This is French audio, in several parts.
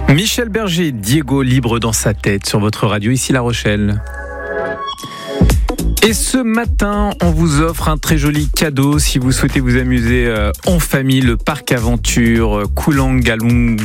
Michel Berger, Diego libre dans sa tête sur votre radio, ici La Rochelle. Et ce matin, on vous offre un très joli cadeau si vous souhaitez vous amuser en famille, le parc aventure Koulangalouk.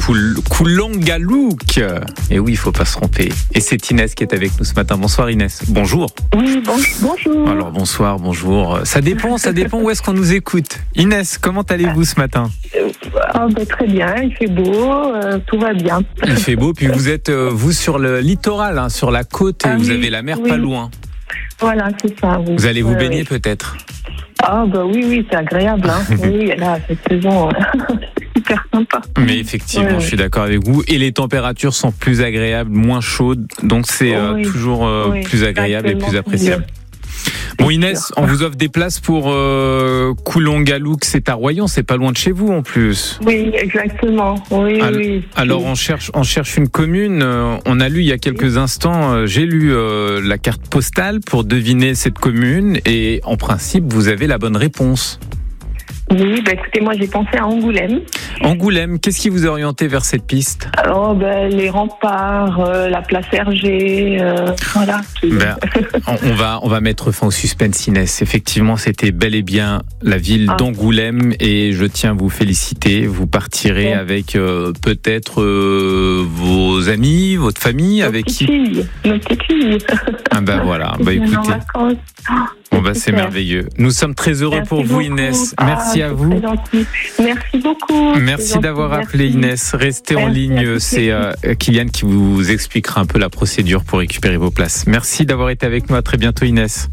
Et oui, il faut pas se tromper. Et c'est Inès qui est avec nous ce matin. Bonsoir Inès. Bonjour. Oui, bonjour. Alors bonjour. Ça dépend où est-ce qu'on nous écoute. Inès, comment allez-vous ce matin ? Très bien, il fait beau, tout va bien. Il fait beau, puis vous êtes vous sur le littoral, sur la côte, et vous avez la mer pas loin. Voilà, c'est ça. Oui. Vous allez vous baigner peut-être ? Oui, c'est agréable. Oui, là, cette saison, c'est super sympa. Mais effectivement, je suis d'accord avec vous. Et les températures sont plus agréables, moins chaudes, donc c'est toujours plus agréable et plus appréciable. Bon Inès, on vous offre des places pour Koulangalouk, c'est à Royan, c'est pas loin de chez vous en plus. Oui, exactement. Oui. Alors on cherche une commune. On a lu il y a quelques instants, j'ai lu la carte postale pour deviner cette commune et en principe vous avez la bonne réponse. Oui, écoutez, moi j'ai pensé à Angoulême. Angoulême, qu'est-ce qui vous a orienté vers cette piste ? Les remparts, la place Hergé, voilà. On va mettre fin au suspense, Inès. Effectivement, c'était bel et bien la ville d'Angoulême et je tiens à vous féliciter. Vous partirez avec peut-être vos amis, votre famille, Nos petites filles. Voilà, écoutez. C'est merveilleux. Nous sommes très heureux pour vous, Inès. Merci à vous. Merci beaucoup. Merci d'avoir appelé, Inès. Restez en ligne. C'est Kylian qui vous expliquera un peu la procédure pour récupérer vos places. Merci d'avoir été avec nous. À très bientôt, Inès.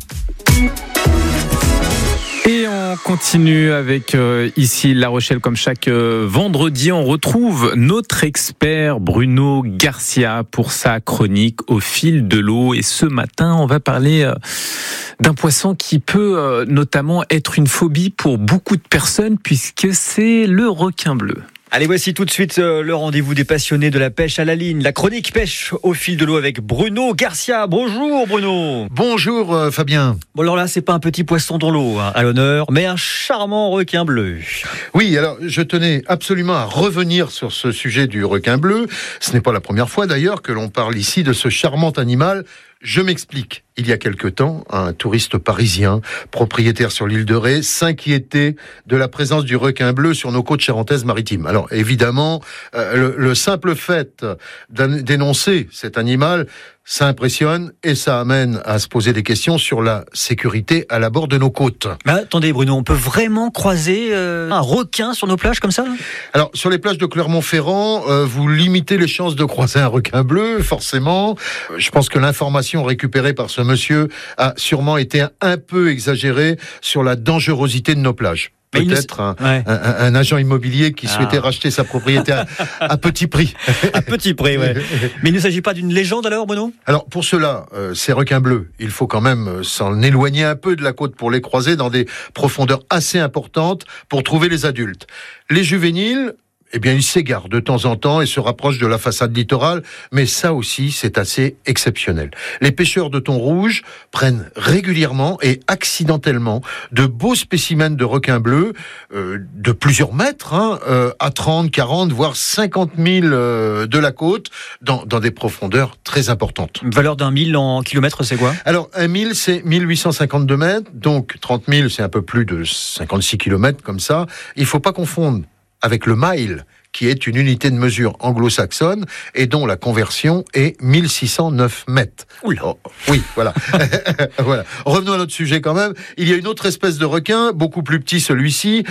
Et on continue avec ici La Rochelle comme chaque vendredi. On retrouve notre expert Bruno Garcia pour sa chronique Au fil de l'eau. Et ce matin, on va parler d'un poisson qui peut notamment être une phobie pour beaucoup de personnes puisque c'est le requin bleu. Allez, voici tout de suite le rendez-vous des passionnés de la pêche à la ligne. La chronique pêche au fil de l'eau avec Bruno Garcia. Bonjour Bruno. Bonjour Fabien. Bon alors là, c'est pas un petit poisson dans l'eau à l'honneur, mais un charmant requin bleu. Oui, alors je tenais absolument à revenir sur ce sujet du requin bleu. Ce n'est pas la première fois d'ailleurs que l'on parle ici de ce charmant animal. Je m'explique. Il y a quelque temps, un touriste parisien, propriétaire sur l'île de Ré, s'inquiétait de la présence du requin bleu sur nos côtes charentaises maritimes. Alors évidemment, le simple fait d'énoncer cet animal, ça impressionne et ça amène à se poser des questions sur la sécurité à l'abord de nos côtes. Mais attendez Bruno, on peut vraiment croiser un requin sur nos plages comme ça ? Alors sur les plages de Clermont-Ferrand, vous limitez les chances de croiser un requin bleu, forcément. Je pense que l'information récupérée par ce monsieur a sûrement été un peu exagérée sur la dangerosité de nos plages. Peut-être un agent immobilier qui souhaitait racheter sa propriété à petit prix. À petit prix, ouais. Mais il ne s'agit pas d'une légende alors, Bruno ? Alors pour cela, ces requins bleus, il faut quand même s'en éloigner un peu de la côte pour les croiser dans des profondeurs assez importantes pour trouver les adultes. Les juvéniles, ils s'égarent de temps en temps et se rapprochent de la façade littorale, mais ça aussi, c'est assez exceptionnel. Les pêcheurs de thon rouge prennent régulièrement et accidentellement de beaux spécimens de requins bleus de plusieurs mètres, à 30, 40, voire 50 000 de la côte, dans des profondeurs très importantes. Une valeur d'un 1000 en kilomètres, c'est quoi ? Alors, un 1000, c'est 1852 mètres, donc 30 000, c'est un peu plus de 56 kilomètres, comme ça. Il ne faut pas confondre avec le mile, qui est une unité de mesure anglo-saxonne et dont la conversion est 1609 mètres. Oula. Oui, voilà. Voilà. Revenons à notre sujet quand même. Il y a une autre espèce de requin, beaucoup plus petit celui-ci,